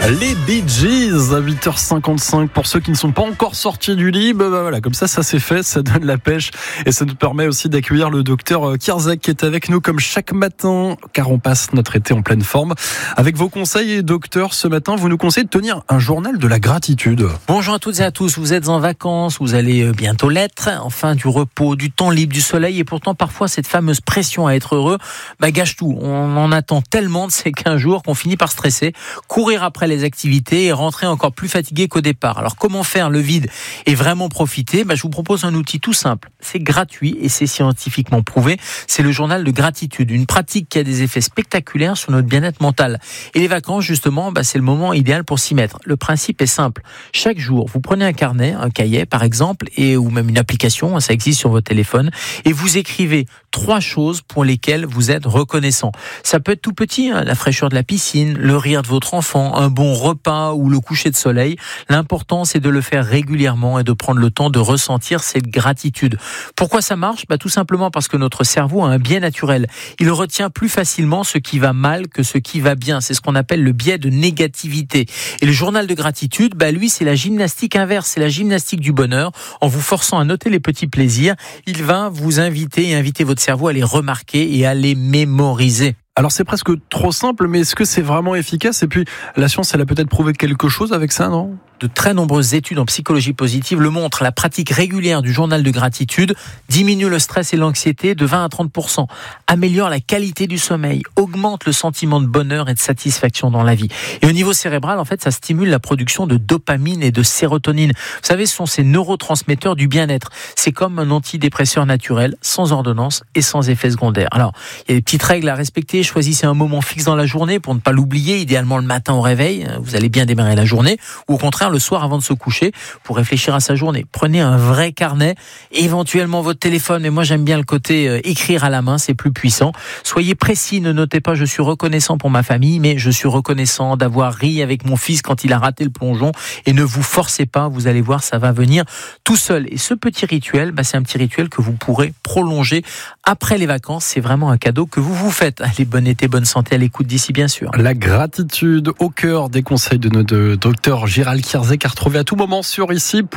Les Bee Gees à 8h55 pour ceux qui ne sont pas encore sortis du lit. Voilà, comme ça c'est fait, ça donne la pêche et ça nous permet aussi d'accueillir le docteur Kirzek qui est avec nous comme chaque matin, car on passe notre été en pleine forme. Avec vos conseils, et docteur, ce matin, vous nous conseillez de tenir un journal de la gratitude. Bonjour à toutes et à tous, vous êtes en vacances, vous allez bientôt l'être, enfin du repos, du temps libre, du soleil, et pourtant parfois cette fameuse pression à être heureux gâche tout. On en attend tellement de ces 15 jours qu'on finit par stresser, courir après les activités et rentrer encore plus fatigué qu'au départ. Alors comment faire le vide et vraiment profiter ? Je vous propose un outil tout simple, c'est gratuit et c'est scientifiquement prouvé, c'est le journal de gratitude, une pratique qui a des effets spectaculaires sur notre bien-être mental. Et les vacances justement, c'est le moment idéal pour s'y mettre. Le principe est simple, chaque jour vous prenez un carnet, un cahier par exemple, ou même une application, ça existe sur votre téléphone, et vous écrivez 3 choses pour lesquelles vous êtes reconnaissant. Ça peut être tout petit, la fraîcheur de la piscine, le rire de votre enfant, un bon repas ou le coucher de soleil. L'important, c'est de le faire régulièrement et de prendre le temps de ressentir cette gratitude. Pourquoi ça marche ? Tout simplement parce que notre cerveau a un biais naturel. Il retient plus facilement ce qui va mal que ce qui va bien. C'est ce qu'on appelle le biais de négativité. Et le journal de gratitude, lui, c'est la gymnastique inverse, c'est la gymnastique du bonheur. En vous forçant à noter les petits plaisirs, il va vous inviter et inviter votre cerveau à les remarquer et à les mémoriser. Alors c'est presque trop simple, mais est-ce que c'est vraiment efficace ? Et puis la science, elle a peut-être prouvé quelque chose avec ça, non ? De très nombreuses études en psychologie positive le montrent. La pratique régulière du journal de gratitude diminue le stress et l'anxiété de 20 à 30%, améliore la qualité du sommeil, augmente le sentiment de bonheur et de satisfaction dans la vie. Et au niveau cérébral, en fait, ça stimule la production de dopamine et de sérotonine. Vous savez, ce sont ces neurotransmetteurs du bien-être. C'est comme un antidépresseur naturel, sans ordonnance et sans effet secondaire. Alors, il y a des petites règles à respecter. Choisissez un moment fixe dans la journée pour ne pas l'oublier, idéalement le matin au réveil, vous allez bien démarrer la journée, ou au contraire le soir avant de se coucher pour réfléchir à sa journée. Prenez un vrai carnet, éventuellement votre téléphone, mais moi j'aime bien le côté écrire à la main, c'est plus puissant. Soyez précis, ne notez pas je suis reconnaissant pour ma famille, mais je suis reconnaissant d'avoir ri avec mon fils quand il a raté le plongeon, et ne vous forcez pas, vous allez voir, ça va venir tout seul. Et ce petit rituel, c'est un petit rituel que vous pourrez prolonger après les vacances, c'est vraiment un cadeau que vous vous faites. Allez, bon été, bonne santé à l'écoute d'ici bien sûr. La gratitude au cœur des conseils de notre docteur Gérald Kirzek à retrouver à tout moment sur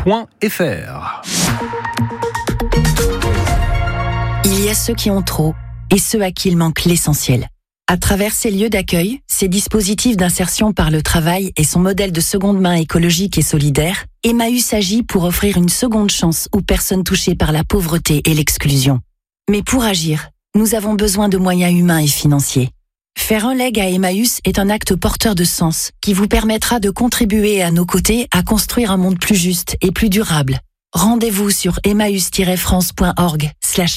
ici.fr. Il y a ceux qui ont trop et ceux à qui il manque l'essentiel. À travers ces lieux d'accueil, ces dispositifs d'insertion par le travail et son modèle de seconde main écologique et solidaire, Emmaüs agit pour offrir une seconde chance aux personnes touchées par la pauvreté et l'exclusion. Mais pour agir, nous avons besoin de moyens humains et financiers. Faire un leg à Emmaüs est un acte porteur de sens qui vous permettra de contribuer à nos côtés à construire un monde plus juste et plus durable. Rendez-vous sur emmaüs-france.org/leg.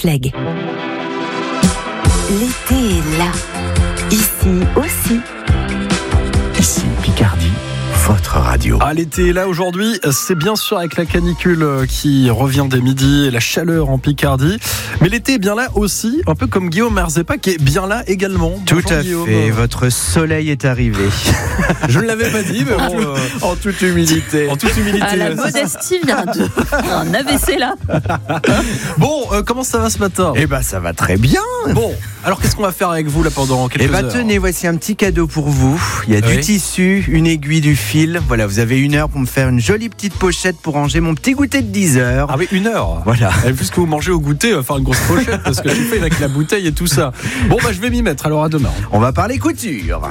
L'été est là. Ici aussi. Ici Picardie, votre radio. L'été est là aujourd'hui, c'est bien sûr avec la canicule qui revient dès midi et la chaleur en Picardie. Mais l'été est bien là aussi, un peu comme Guillaume Merzepa qui est bien là également. Tout Bonjour, à Guillaume. fait, votre soleil est arrivé. Je ne l'avais pas dit, mais bon, en toute humilité. En toute humilité. La modestie vient de un AVC là. Bon, comment ça va ce matin ? Ça va très bien. Bon, alors qu'est-ce qu'on va faire avec vous là pendant quelques heures ? Tenez, voici un petit cadeau pour vous. Il y a du tissu, une aiguille, du fil. Voilà, vous avez 1 heure pour me faire une jolie petite pochette pour ranger mon petit goûter de 10 heures. Ah oui, 1 heure. Voilà. Et plus que vous mangez au goûter, il va faire une grosse pochette parce que je suis fait avec la bouteille et tout ça. Bon, je vais m'y mettre, alors à demain. On va parler couture.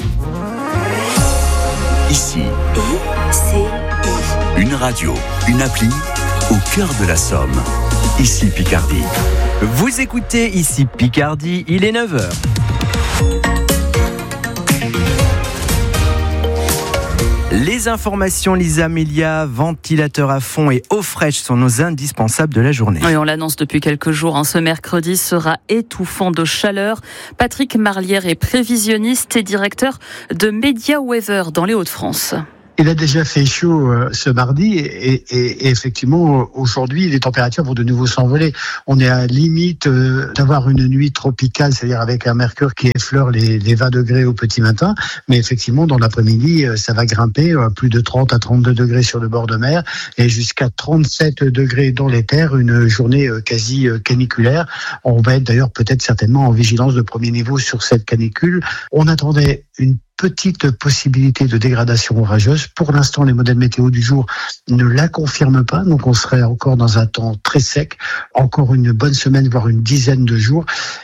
Ici, une radio, une appli au cœur de la Somme. Ici Picardie. Vous écoutez Ici Picardie, il est 9h. Les informations, Lisa Melia, ventilateur à fond et eau fraîche sont nos indispensables de la journée. Oui, on l'annonce depuis quelques jours. Ce mercredi sera étouffant de chaleur. Patrick Marlière est prévisionniste et directeur de Media Weather dans les Hauts-de-France. Il a déjà fait chaud ce mardi et effectivement aujourd'hui les températures vont de nouveau s'envoler. On est à limite d'avoir une nuit tropicale, c'est-à-dire avec un mercure qui effleure les 20 degrés au petit matin, mais effectivement dans l'après-midi ça va grimper plus de 30 à 32 degrés sur le bord de mer et jusqu'à 37 degrés dans les terres, une journée quasi caniculaire. On va être d'ailleurs peut-être certainement en vigilance de premier niveau sur cette canicule. On attendait une petite possibilité de dégradation orageuse. Pour l'instant, les modèles météo du jour ne la confirment pas, donc on serait encore dans un temps très sec, encore une bonne semaine, voire une dizaine de jours,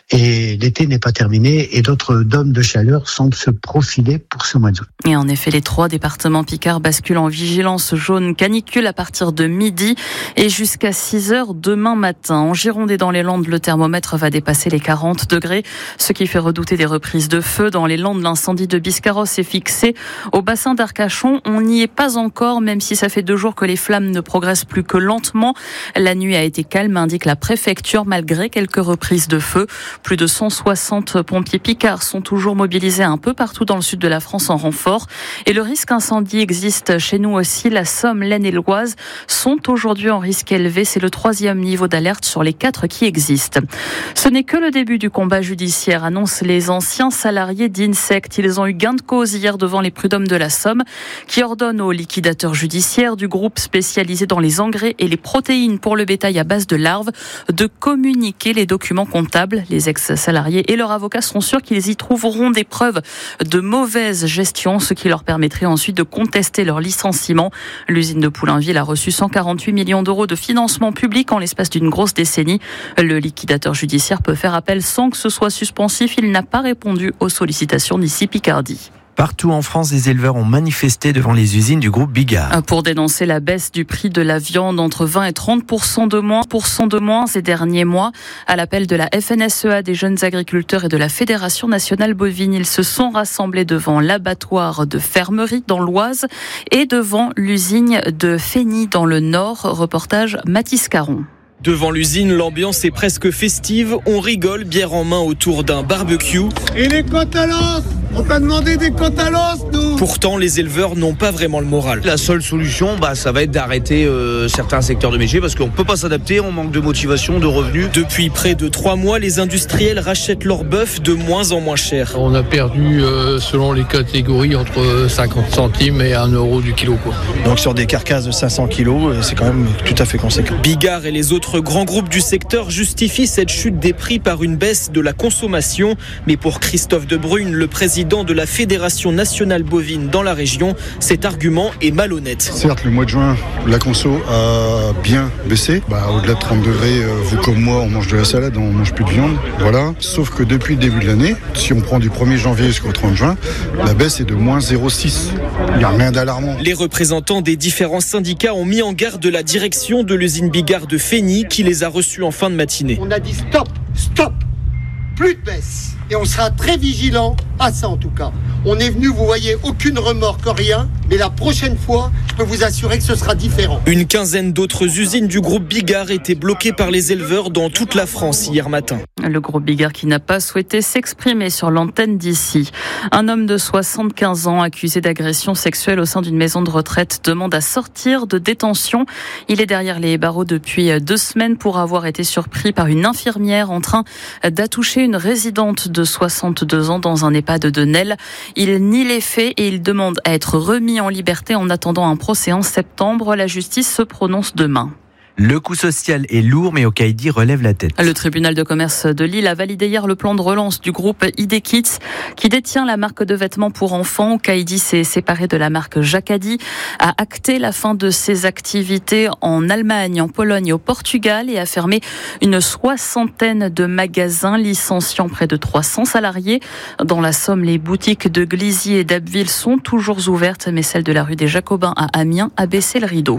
et l'été n'est pas terminé, et d'autres dômes de chaleur semblent se profiler pour ce mois d'août. Et en effet, les 3 départements Picard basculent en vigilance jaune canicule à partir de midi et jusqu'à 6 heures demain matin. En Gironde et dans les Landes, le thermomètre va dépasser les 40 degrés, ce qui fait redouter des reprises de feu. Dans les Landes, l'incendie de Biscarrosse est fixé au bassin d'Arcachon. On n'y est pas encore, même si ça fait 2 jours que les flammes ne progressent plus que lentement. La nuit a été calme, indique la préfecture, malgré quelques reprises de feu. Plus de 160 pompiers picards sont toujours mobilisés un peu partout dans le sud de la France en renfort. Et le risque incendie existe chez nous aussi. La Somme, l'Aisne et l'Oise sont aujourd'hui en risque élevé. C'est le 3e niveau d'alerte sur les 4 qui existent. Ce n'est que le début du combat judiciaire, annoncent les anciens salariés d'Insect. Ils ont eu gain de cause hier devant les prud'hommes de la Somme, qui ordonnent aux liquidateurs judiciaires du groupe spécialisé dans les engrais et les protéines pour le bétail à base de larves de communiquer les documents comptables. Les ex-salariés et leurs avocats sont sûrs qu'ils y trouveront des preuves de mauvaise gestion, ce qui leur permettrait ensuite de contester leur licenciement. L'usine de Poulainville a reçu 148 millions d'euros de financement public en l'espace d'une grosse décennie. Le liquidateur judiciaire peut faire appel sans que ce soit suspensif. Il n'a pas répondu aux sollicitations d'ici Picardie. Partout en France, les éleveurs ont manifesté devant les usines du groupe Bigard. Pour dénoncer la baisse du prix de la viande, entre 20 et 30% de moins ces derniers mois. À l'appel de la FNSEA, des jeunes agriculteurs et de la Fédération nationale bovine, ils se sont rassemblés devant l'abattoir de Fermerie dans l'Oise et devant l'usine de Fény dans le Nord. Reportage Mathis Caron. Devant l'usine, l'ambiance est presque festive. On rigole, bière en main autour d'un barbecue. Et les côtes à l'os ? On t'a demandé des côtes à l'os, nous ? Pourtant, les éleveurs n'ont pas vraiment le moral. La seule solution, ça va être d'arrêter certains secteurs de métier parce qu'on ne peut pas s'adapter, on manque de motivation, de revenus. Depuis près de 3 mois, les industriels rachètent leur bœuf de moins en moins cher. On a perdu, selon les catégories, entre 50 centimes et 1 euro du kilo. Donc sur des carcasses de 500 kilos, c'est quand même tout à fait conséquent. Bigard et les autres grands groupes du secteur justifient cette chute des prix par une baisse de la consommation. Mais pour Christophe De Bruyne, le président de la Fédération nationale bovine dans la région, cet argument est malhonnête. Certes, le mois de juin, la conso a bien baissé. Au-delà de 30 degrés, vous comme moi, on mange de la salade, on mange plus de viande. Voilà. Sauf que depuis le début de l'année, si on prend du 1er janvier jusqu'au 30 juin, la baisse est de moins 0,6. Il n'y a rien d'alarmant. Les représentants des différents syndicats ont mis en garde la direction de l'usine Bigard de Fény qui les a reçus en fin de matinée. On a dit stop, plus de baisse. Et on sera très vigilant à ça en tout cas. On est venu, vous voyez, aucune remorque, rien. Mais la prochaine fois, je peux vous assurer que ce sera différent. Une quinzaine d'autres usines du groupe Bigard étaient bloquées par les éleveurs dans toute la France hier matin. Le groupe Bigard qui n'a pas souhaité s'exprimer sur l'antenne d'ici. Un homme de 75 ans accusé d'agression sexuelle au sein d'une maison de retraite demande à sortir de détention. Il est derrière les barreaux depuis 2 semaines pour avoir été surpris par une infirmière en train d'attoucher une résidente de 62 ans dans un EHPAD de Nesle. Il nie les faits et il demande à être remis en liberté en attendant un procès en septembre. La justice se prononce demain. Le coût social est lourd, mais Okaïdi relève la tête. Le tribunal de commerce de Lille a validé hier le plan de relance du groupe ID Kids, qui détient la marque de vêtements pour enfants. Okaïdi s'est séparé de la marque Jacadi, a acté la fin de ses activités en Allemagne, en Pologne et au Portugal et a fermé une 60aine de magasins, licenciant près de 300 salariés. Dans la Somme, les boutiques de Glizy et d'Abbeville sont toujours ouvertes, mais celle de la rue des Jacobins à Amiens a baissé le rideau.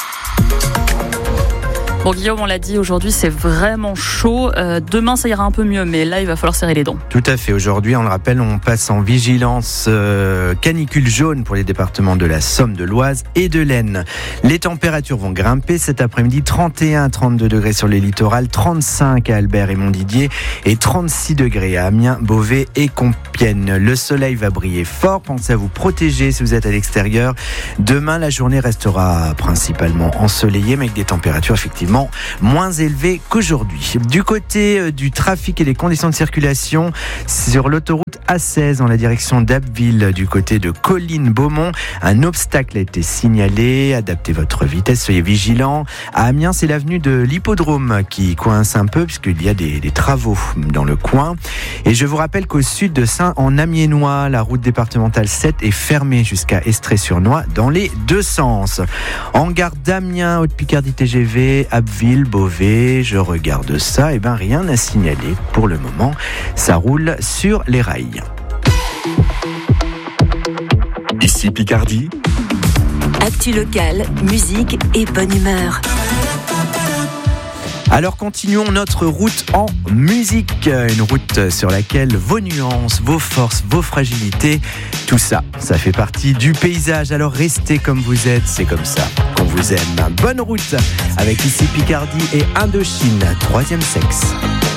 Bon Guillaume, on l'a dit, aujourd'hui c'est vraiment chaud. Demain ça ira un peu mieux, mais là il va falloir serrer les dents. Tout à fait. Aujourd'hui, on le rappelle, on passe en vigilance canicule jaune pour les départements de la Somme, de l'Oise et de l'Aisne. Les températures vont grimper cet après-midi. 31-32 degrés sur les littorales, 35 à Albert et Montdidier et 36 degrés à Amiens, Beauvais et Compiègne. Le soleil va briller fort. Pensez à vous protéger si vous êtes à l'extérieur. Demain, la journée restera principalement ensoleillée, mais avec des températures effectivement effectivement moins élevé qu'aujourd'hui. Du côté du trafic et des conditions de circulation, sur l'autoroute A16 en la direction d'Abbeville, du côté de Colline-Beaumont, un obstacle a été signalé. Adaptez votre vitesse, soyez vigilants. À Amiens, c'est l'avenue de l'Hippodrome qui coince un peu puisqu'il y a des travaux dans le coin. Et je vous rappelle qu'au sud de Saint-en-Amiénois, la route départementale 7 est fermée jusqu'à Estrée-sur-Noix dans les deux sens. En gare d'Amiens, Haute-Picardie TGV, Abbeville, Beauvais, je regarde ça, rien à signaler pour le moment. Ça roule sur les rails. Ici Picardie. Actu locale, musique et bonne humeur. Alors continuons notre route en musique, une route sur laquelle vos nuances, vos forces, vos fragilités, tout ça, ça fait partie du paysage. Alors restez comme vous êtes, c'est comme ça qu'on vous aime. Bonne route avec Ici Picardie et Indochine, troisième sexe.